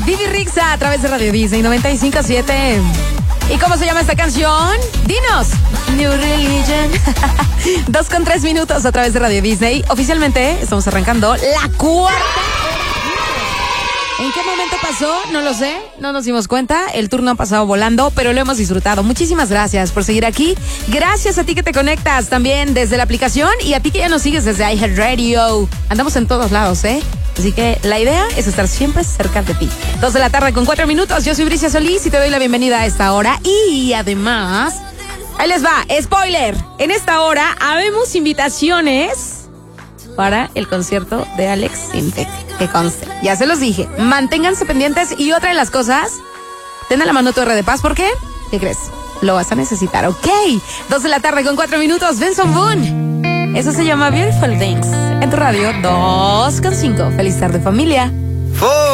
Vivi Rixa a través de Radio Disney 95.7. ¿Y cómo se llama esta canción? Dinos. New Religion. 2:03 minutos a través de Radio Disney. Oficialmente estamos arrancando la cuarta. ¿En qué momento pasó? No lo sé, no nos dimos cuenta. El turno ha pasado volando, pero lo hemos disfrutado. Muchísimas gracias por seguir aquí. Gracias a ti que te conectas también desde la aplicación y a ti que ya nos sigues desde iHeartRadio. Andamos en todos lados, ¿eh? Así que la idea es estar siempre cerca de ti. 2:04 p.m. Yo soy Bricia Solís y te doy la bienvenida a esta hora. Y además, ahí les va, spoiler. En esta hora habemos invitaciones para el concierto de Alex Sintek. Que conste, ya se los dije. Manténganse pendientes y otra de las cosas, ten a la mano tu R de paz. ¿Por qué? ¿Qué crees? Lo vas a necesitar, ¿ok? 2:04 p.m. Benson Boone. Eso se llama Beautiful Things. En tu radio 2.5. Feliz tarde, familia.